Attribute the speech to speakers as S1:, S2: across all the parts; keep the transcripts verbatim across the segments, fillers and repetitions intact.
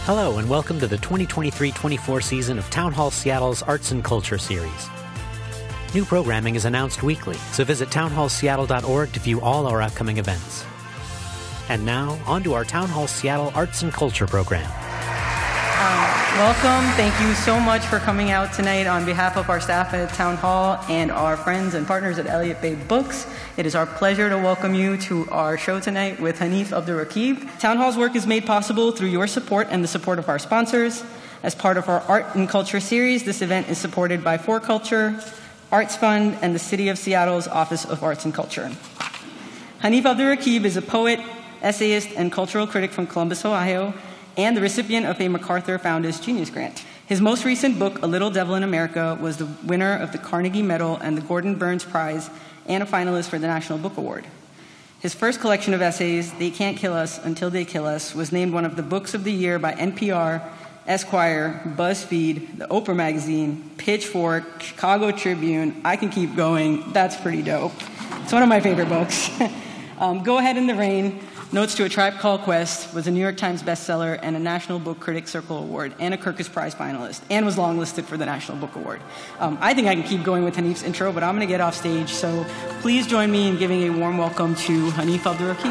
S1: Hello, and welcome to the twenty twenty-three twenty-four season of Town Hall Seattle's Arts and Culture Series. New programming is announced weekly, so visit town hall seattle dot org to view all our upcoming events. And now, on to our Town Hall Seattle Arts and Culture program.
S2: Um, welcome. Thank you so much for coming out tonight on behalf of our staff at Town Hall and our friends and partners at Elliott Bay Books. It is our pleasure to welcome you to our show tonight with Hanif Abdurraqib. Town Hall's work is made possible through your support and the support of our sponsors. As part of our Art and Culture series, this event is supported by For Culture, Arts Fund, and the City of Seattle's Office of Arts and Culture. Hanif Abdurraqib is a poet, essayist, and cultural critic from Columbus, Ohio, and the recipient of a MacArthur Founders Genius Grant. His most recent book, A Little Devil in America, was the winner of the Carnegie Medal and the Gordon Burns Prize, and a finalist for the National Book Award. His first collection of essays, They Can't Kill Us Until They Kill Us, was named one of the books of the year by N P R, Esquire, BuzzFeed, the Oprah Magazine, Pitchfork, Chicago Tribune. I can keep going. That's pretty dope. It's one of my favorite books. um, Go Ahead in the Rain, Notes to a Tribe Called Quest, was a New York Times bestseller and a National Book Critics Circle Award and a Kirkus Prize finalist, and was longlisted for the National Book Award. Um, I think I can keep going with Hanif's intro, but I'm going to get off stage, so please join me in giving a warm welcome to Hanif Abdurraqib.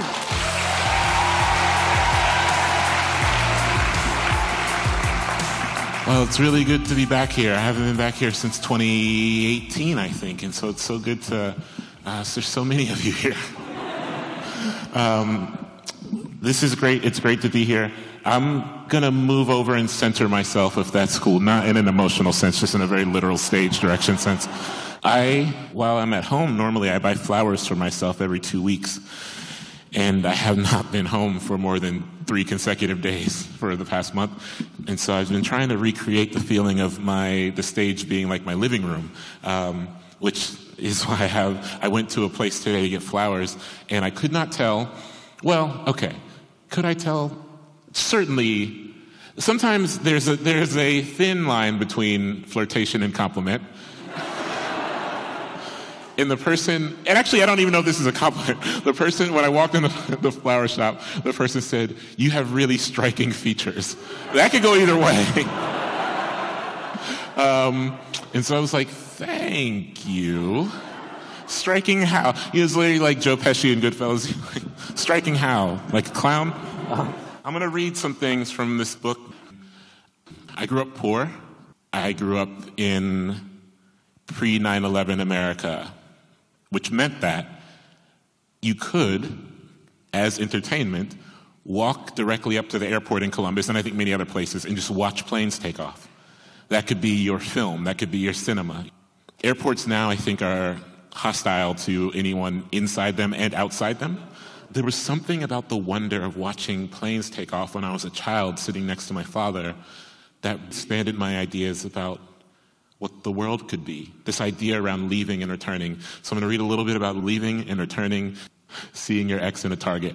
S3: Well, it's really good to be back here. I haven't been back here since twenty eighteen, I think, and so it's so good to, uh, there's so many of you here. um, This is great. It's great to be here. I'm going to move over and center myself, if that's cool. Not in an emotional sense, just in a very literal stage direction sense. I, while I'm at home, normally I buy flowers for myself every two weeks. And I have not been home for more than three consecutive days for the past month. And so I've been trying to recreate the feeling of my the stage being like my living room, um, which is why I have, I went to a place today to get flowers, and I could not tell, well, okay, could I tell? Certainly, sometimes there's a, there's a thin line between flirtation and compliment. And the person, and actually I don't even know if this is a compliment, the person, when I walked in the, the flower shop, the person said, "You have really striking features." That could go either way. um, and so I was like, thank you. Striking how? He was literally like Joe Pesci in Goodfellas. Striking how? Like a clown? Uh-huh. I'm going to read some things from this book. I grew up poor. I grew up in pre nine eleven America, which meant that you could, as entertainment, walk directly up to the airport in Columbus, and I think many other places, and just watch planes take off. That could be your film. That could be your cinema. Airports now, I think, are hostile to anyone inside them and outside them. There was something about the wonder of watching planes take off when I was a child sitting next to my father that expanded my ideas about what the world could be, this idea around leaving and returning. So I'm going to read a little bit about leaving and returning, seeing your ex in a Target,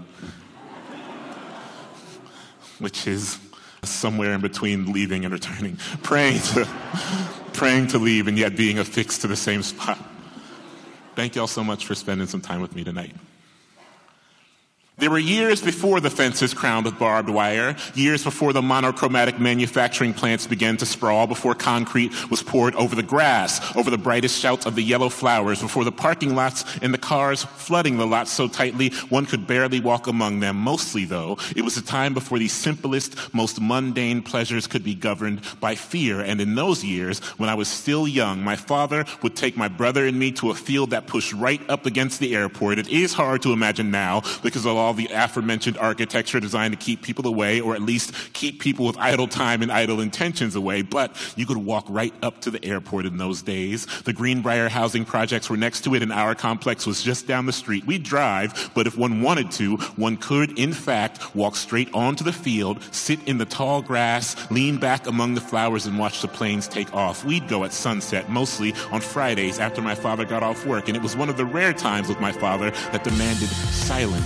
S3: which is somewhere in between leaving and returning, praying to, praying to leave and yet being affixed to the same spot. Thank you all so much for spending some time with me tonight. There were years before the fences crowned with barbed wire, years before the monochromatic manufacturing plants began to sprawl, before concrete was poured over the grass, over the brightest shouts of the yellow flowers, before the parking lots and the cars flooding the lots so tightly one could barely walk among them. Mostly, though, it was a time before the simplest, most mundane pleasures could be governed by fear. And in those years, when I was still young, my father would take my brother and me to a field that pushed right up against the airport. It is hard to imagine now because of all the aforementioned architecture designed to keep people away, or at least keep people with idle time and idle intentions away, but you could walk right up to the airport in those days. The Greenbrier housing projects were next to it, and our complex was just down the street. We'd drive, but if one wanted to, one could, in fact, walk straight onto the field, sit in the tall grass, lean back among the flowers, and watch the planes take off. We'd go at sunset, mostly on Fridays after my father got off work, and it was one of the rare times with my father that demanded silence, no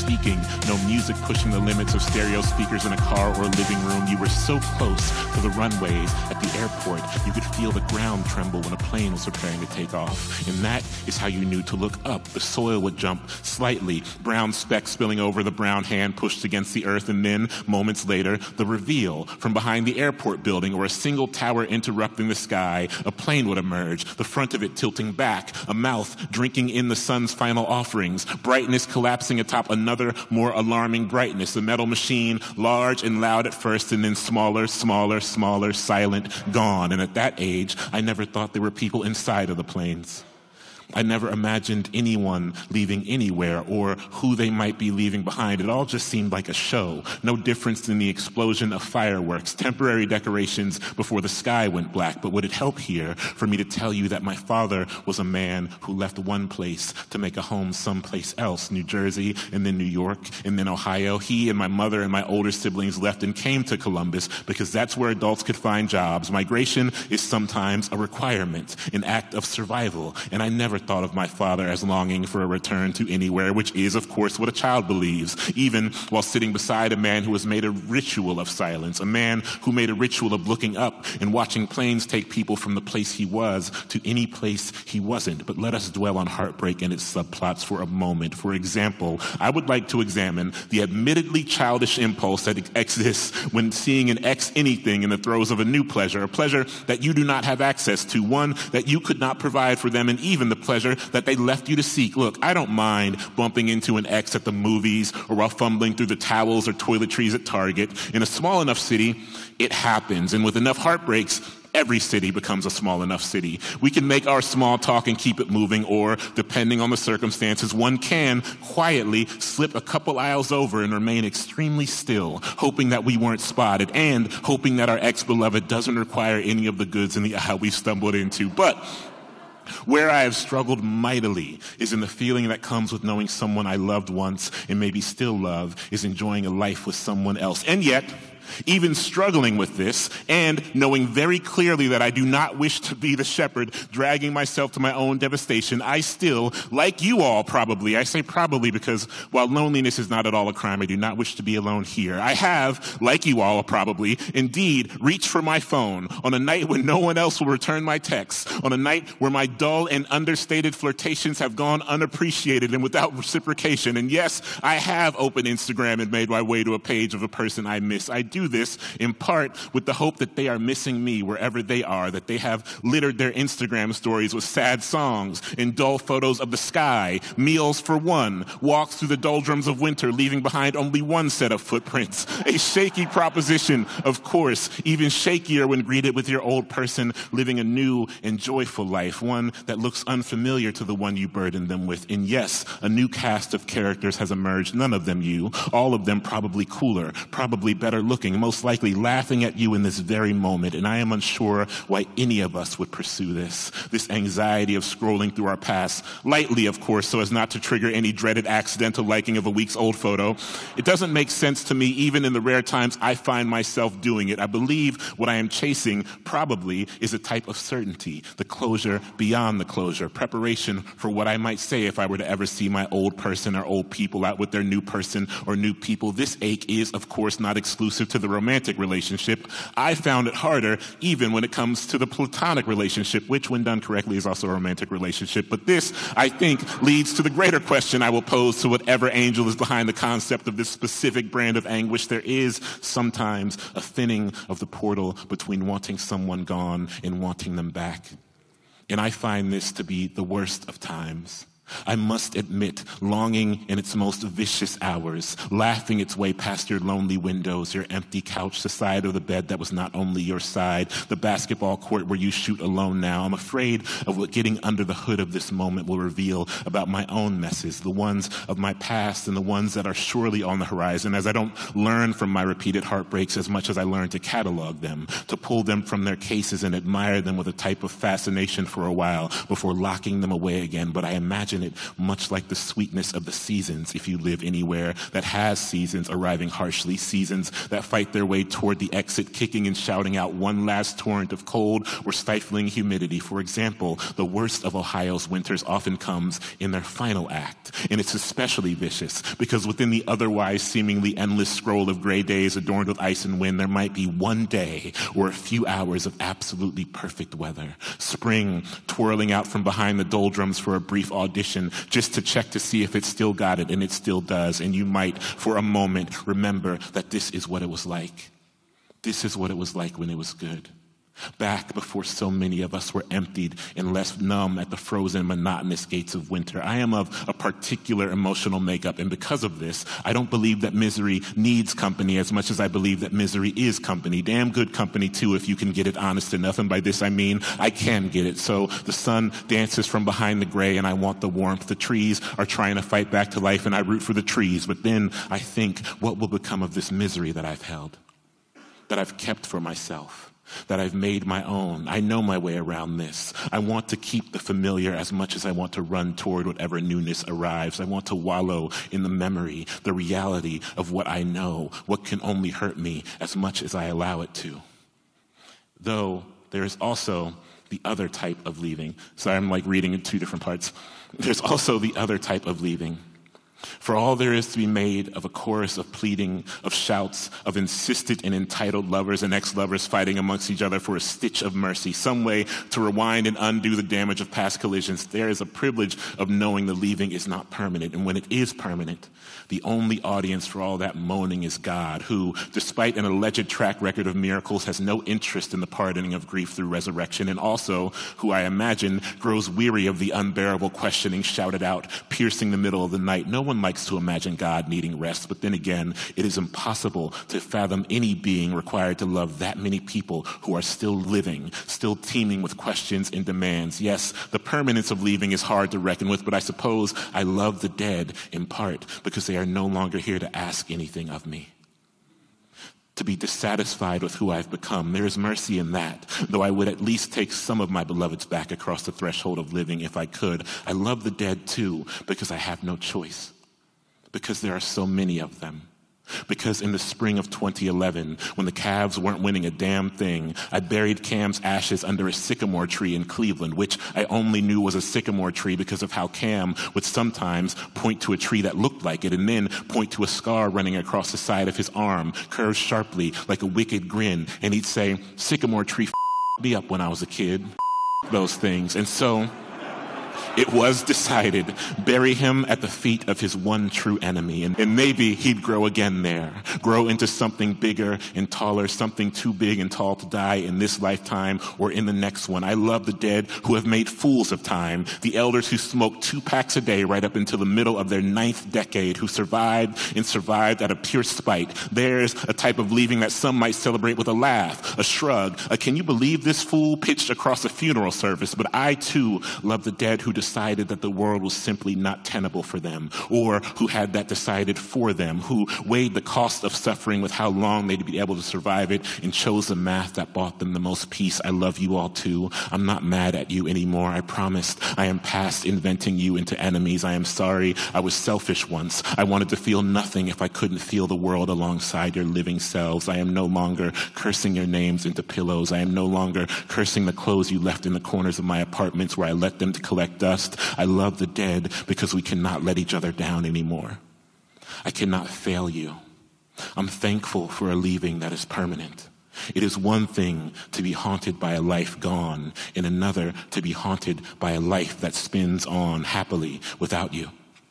S3: speaking, no music pushing the limits of stereo speakers in a car or a living room. You were so close to the runways at the airport, you could feel the ground tremble when a plane was preparing to take off. And that is how you knew to look up. The soil would jump slightly, brown specks spilling over, the brown hand pushed against the earth, and then, moments later, the reveal. From behind the airport building or a single tower interrupting the sky, a plane would emerge, the front of it tilting back, a mouth drinking in the sun's final offerings, brightness collapsing atop another more alarming brightness, a metal machine, large and loud at first, and then smaller, smaller, smaller, silent, gone. And at that age, I never thought there were people inside of the planes. I never imagined anyone leaving anywhere or who they might be leaving behind. It all just seemed like a show, no difference than the explosion of fireworks, temporary decorations before the sky went black. But would it help here for me to tell you that my father was a man who left one place to make a home someplace else, New Jersey, and then New York, and then Ohio? He and my mother and my older siblings left and came to Columbus because that's where adults could find jobs. Migration is sometimes a requirement, an act of survival, and I never thought of my father as longing for a return to anywhere, which is, of course, what a child believes, even while sitting beside a man who has made a ritual of silence, a man who made a ritual of looking up and watching planes take people from the place he was to any place he wasn't. But let us dwell on heartbreak and its subplots for a moment. For example, I would like to examine the admittedly childish impulse that exists when seeing an ex anything in the throes of a new pleasure, a pleasure that you do not have access to, one that you could not provide for them, and even the pleasure that they left you to seek. Look, I don't mind bumping into an ex at the movies or while fumbling through the towels or toiletries at Target. In a small enough city, it happens. And with enough heartbreaks, every city becomes a small enough city. We can make our small talk and keep it moving, or, depending on the circumstances, one can quietly slip a couple aisles over and remain extremely still, hoping that we weren't spotted and hoping that our ex-beloved doesn't require any of the goods in the aisle we stumbled into. But where I have struggled mightily is in the feeling that comes with knowing someone I loved once and maybe still love is enjoying a life with someone else. And yet, even struggling with this and knowing very clearly that I do not wish to be the shepherd dragging myself to my own devastation, I still, like you all probably, I say probably because while loneliness is not at all a crime, I do not wish to be alone here. I have, like you all probably, indeed reached for my phone on a night when no one else will return my texts, on a night where my dull and understated flirtations have gone unappreciated and without reciprocation. And yes, I have opened Instagram and made my way to a page of a person I miss. I do this in part with the hope that they are missing me wherever they are, that they have littered their Instagram stories with sad songs and dull photos of the sky, meals for one, walks through the doldrums of winter, leaving behind only one set of footprints. A shaky proposition, of course, even shakier when greeted with your old person living a new and joyful life, one that looks unfamiliar to the one you burdened them with. And yes, a new cast of characters has emerged, none of them you, all of them probably cooler, probably better looking, most likely laughing at you in this very moment, and I am unsure why any of us would pursue this. This anxiety of scrolling through our past, lightly, of course, so as not to trigger any dreaded accidental liking of a week's old photo. It doesn't make sense to me, even in the rare times I find myself doing it. I believe what I am chasing probably is a type of certainty, the closure beyond the closure, preparation for what I might say if I were to ever see my old person or old people out with their new person or new people. This ache is, of course, not exclusive to the romantic relationship. I found it harder even when it comes to the platonic relationship, which when done correctly is also a romantic relationship. But this, I think, leads to the greater question I will pose to whatever angel is behind the concept of this specific brand of anguish. There is sometimes a thinning of the portal between wanting someone gone and wanting them back. And I find this to be the worst of times. I must admit, longing in its most vicious hours, laughing its way past your lonely windows, your empty couch, the side of the bed that was not only your side, the basketball court where you shoot alone now. I'm afraid of what getting under the hood of this moment will reveal about my own messes, the ones of my past and the ones that are surely on the horizon, as I don't learn from my repeated heartbreaks as much as I learn to catalog them, to pull them from their cases and admire them with a type of fascination for a while before locking them away again. But I imagine passionate, much like the sweetness of the seasons, if you live anywhere that has seasons arriving harshly, seasons that fight their way toward the exit, kicking and shouting out one last torrent of cold or stifling humidity. For example, the worst of Ohio's winters often comes in their final act, and it's especially vicious because within the otherwise seemingly endless scroll of gray days adorned with ice and wind, there might be one day or a few hours of absolutely perfect weather. Spring twirling out from behind the doldrums for a brief audition just to check to see if it still got it, and it still does. And you might, for a moment, remember that this is what it was like. This is what it was like when it was good. Back before so many of us were emptied and left numb at the frozen, monotonous gates of winter. I am of a particular emotional makeup, and because of this, I don't believe that misery needs company as much as I believe that misery is company. Damn good company, too, if you can get it honest enough, and by this I mean I can get it. So the sun dances from behind the gray, and I want the warmth. The trees are trying to fight back to life, and I root for the trees. But then I think, what will become of this misery that I've held, that I've kept for myself, that I've made my own? I know my way around this. I want to keep the familiar as much as I want to run toward whatever newness arrives. I want to wallow in the memory, the reality of what I know, what can only hurt me as much as I allow it to. Though there is also the other type of leaving. Sorry, I'm like reading in two different parts. There's also the other type of leaving. For all there is to be made of a chorus of pleading, of shouts, of insistent and entitled lovers and ex-lovers fighting amongst each other for a stitch of mercy, some way to rewind and undo the damage of past collisions, there is a privilege of knowing the leaving is not permanent. And when it is permanent, the only audience for all that moaning is God, who, despite an alleged track record of miracles, has no interest in the pardoning of grief through resurrection, and also who, I imagine, grows weary of the unbearable questioning shouted out, piercing the middle of the night. No one likes to imagine God needing rest, but then again, it is impossible to fathom any being required to love that many people who are still living, still teeming with questions and demands. Yes, the permanence of leaving is hard to reckon with, but I suppose I love the dead in part because they are no longer here to ask anything of me, to be dissatisfied with who I've become. There is mercy in that, though I would at least take some of my beloveds back across the threshold of living if I could. I love the dead too because I have no choice, because there are so many of them. Because in the spring of twenty eleven, when the Cavs weren't winning a damn thing, I buried Cam's ashes under a sycamore tree in Cleveland, which I only knew was a sycamore tree because of how Cam would sometimes point to a tree that looked like it and then point to a scar running across the side of his arm, curved sharply like a wicked grin, and he'd say, "Sycamore tree f***ed me up when I was a kid." Those things. And so it was decided, bury him at the feet of his one true enemy, and, and maybe he'd grow again there, grow into something bigger and taller, something too big and tall to die in this lifetime or in the next one. I love the dead who have made fools of time, the elders who smoked two packs a day right up until the middle of their ninth decade, who survived and survived out of pure spite. There's a type of leaving that some might celebrate with a laugh, a shrug, a "can you believe this fool?" pitched across a funeral service. But I too love the dead who decided that the world was simply not tenable for them, or who had that decided for them, who weighed the cost of suffering with how long they'd be able to survive it and chose the math that bought them the most peace. I love you all too. I'm not mad at you anymore. I promised. I am past inventing you into enemies. I am sorry. I was selfish once. I wanted to feel nothing if I couldn't feel the world alongside your living selves. I am no longer cursing your names into pillows. I am no longer cursing the clothes you left in the corners of my apartments where I let them to collect dust. I love the dead because we cannot let each other down anymore. I cannot fail you. I'm thankful for a leaving that is permanent. It is one thing to be haunted by a life gone, and another to be haunted by a life that spins on happily without you.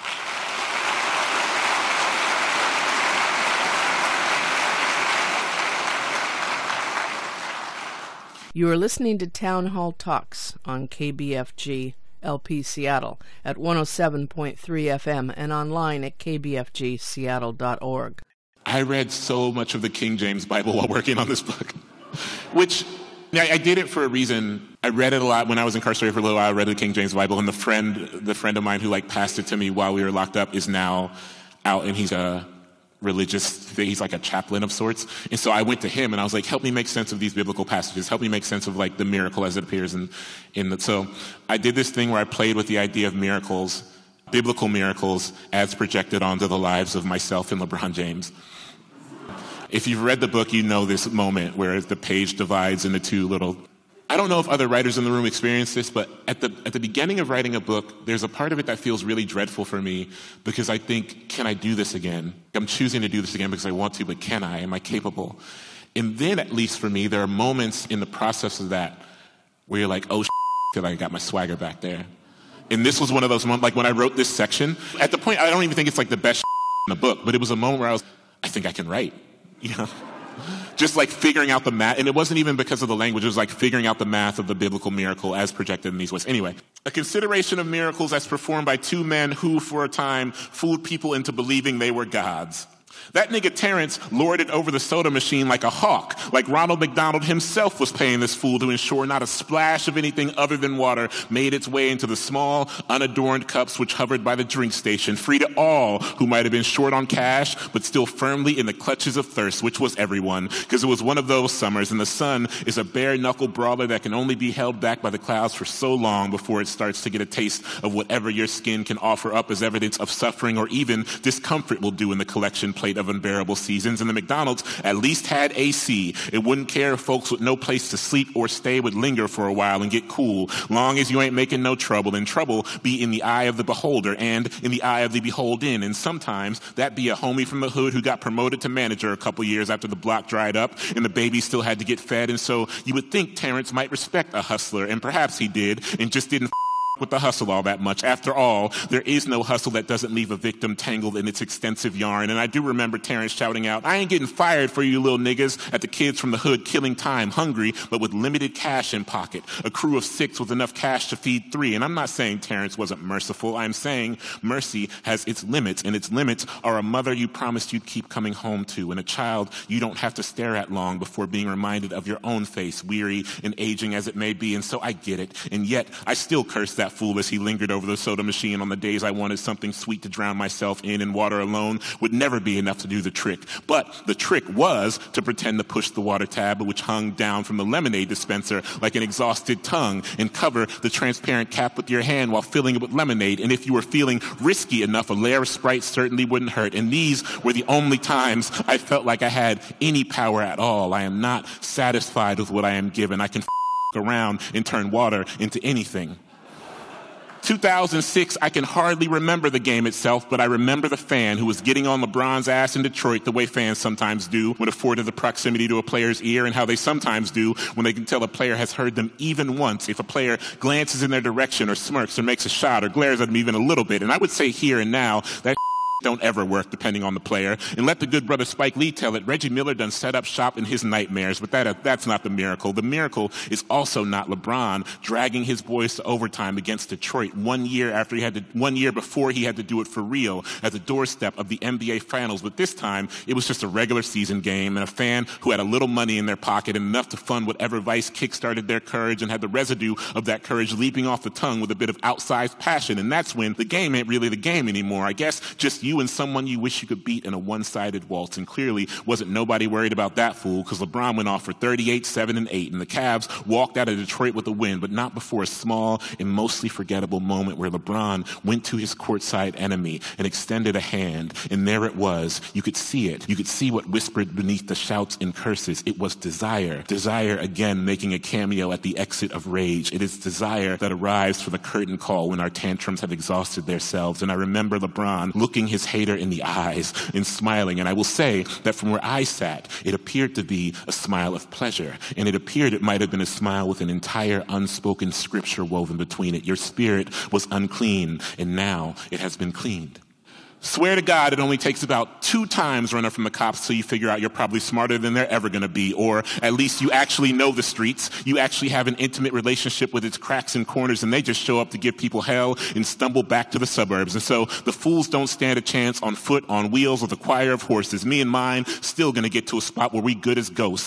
S4: You are listening to Town Hall Talks on K B F G L P Seattle at one oh seven point three F M and online at k b f g seattle dot org.
S3: I read so much of the King James Bible while working on this book, which I, I did it for a reason. I read it a lot when I was incarcerated for a little while. I read the King James Bible, and the friend, the friend of mine who like passed it to me while we were locked up is now out, and he's a religious, he's like a chaplain of sorts. And so I went to him and I was like, help me make sense of these biblical passages. Help me make sense of like the miracle as it appears in, in the, so I did this thing where I played with the idea of miracles Biblical miracles as projected onto the lives of myself and LeBron James. If you've read the book, you know this moment where the page divides into two little... I don't know if other writers in the room experience this, but at the at the beginning of writing a book, there's a part of it that feels really dreadful for me because I think, can I do this again? I'm choosing to do this again because I want to, but can I? Am I capable? And then, at least for me, there are moments in the process of that where you're like, oh, shit, I feel like I got my swagger back there. And this was one of those moments, like when I wrote this section, at the point, I don't even think it's like the best in the book, but it was a moment where I was, I think I can write, you know? Just like figuring out the math, and it wasn't even because of the language, it was like figuring out the math of the biblical miracle as projected in these ways. Anyway, a consideration of miracles as performed by two men who, for a time, fooled people into believing they were gods. That nigga Terrence lorded over the soda machine like a hawk, like Ronald McDonald himself was paying this fool to ensure not a splash of anything other than water made its way into the small, unadorned cups which hovered by the drink station, free to all who might have been short on cash, but still firmly in the clutches of thirst, which was everyone, because it was one of those summers, and the sun is a bare-knuckle brawler that can only be held back by the clouds for so long before it starts to get a taste of whatever your skin can offer up as evidence of suffering or even discomfort will do in the collection plate of unbearable seasons. And the McDonald's at least had A C. It wouldn't care if folks with no place to sleep or stay would linger for a while and get cool, long as you ain't making no trouble. And trouble be in the eye of the beholder and in the eye of the beholden. And sometimes that be a homie from the hood who got promoted to manager a couple years after the block dried up and the baby still had to get fed. And so you would think Terrence might respect a hustler, and perhaps he did, and just didn't with the hustle all that much. After all, there is no hustle that doesn't leave a victim tangled in its extensive yarn. And I do remember Terrence shouting out, I ain't getting fired for you little niggas, at the kids from the hood killing time, hungry, but with limited cash in pocket. A crew of six with enough cash to feed three. And I'm not saying Terrence wasn't merciful. I'm saying mercy has its limits, and its limits are a mother you promised you'd keep coming home to, and a child you don't have to stare at long before being reminded of your own face, weary and aging as it may be. And so I get it. And yet I still curse that fool as he lingered over the soda machine on the days I wanted something sweet to drown myself in, and water alone would never be enough to do the trick. But the trick was to pretend to push the water tab, which hung down from the lemonade dispenser like an exhausted tongue, and cover the transparent cap with your hand while filling it with lemonade. And if you were feeling risky enough, a layer of Sprite certainly wouldn't hurt. And these were the only times I felt like I had any power at all. I am not satisfied with what I am given. I can f*** around and turn water into anything. two thousand six, I can hardly remember the game itself, but I remember the fan who was getting on LeBron's ass in Detroit the way fans sometimes do when afforded the proximity to a player's ear, and how they sometimes do when they can tell a player has heard them even once if a player glances in their direction or smirks or makes a shot or glares at them even a little bit. And I would say here and now that don't ever work depending on the player. And let the good brother Spike Lee tell it, Reggie Miller done set up shop in his nightmares, but that that's not the miracle. The miracle is also not LeBron dragging his boys to overtime against Detroit one year after he had to, one year before he had to do it for real at the doorstep of the N B A Finals. But this time, it was just a regular season game, and a fan who had a little money in their pocket and enough to fund whatever vice kickstarted their courage and had the residue of that courage leaping off the tongue with a bit of outsized passion. And that's when the game ain't really the game anymore. I guess just you and someone you wish you could beat in a one-sided waltz. And clearly wasn't nobody worried about that fool, because LeBron went off for thirty-eight, seven, and eight, and the Cavs walked out of Detroit with a win, but not before a small and mostly forgettable moment where LeBron went to his courtside enemy and extended a hand, and there it was. You could see it. You could see what whispered beneath the shouts and curses. It was desire. Desire again making a cameo at the exit of rage. It is desire that arrives for the curtain call when our tantrums have exhausted themselves. And I remember LeBron looking his hater in the eyes and smiling. And I will say that from where I sat, it appeared to be a smile of pleasure. And it appeared it might have been a smile with an entire unspoken scripture woven between it. Your spirit was unclean, and now it has been cleaned. Swear to God, it only takes about two times running from the cops till you figure out you're probably smarter than they're ever going to be, or at least you actually know the streets. You actually have an intimate relationship with its cracks and corners, and they just show up to give people hell and stumble back to the suburbs. And so the fools don't stand a chance on foot, on wheels, with a choir of horses. Me and mine still going to get to a spot where we good as ghosts.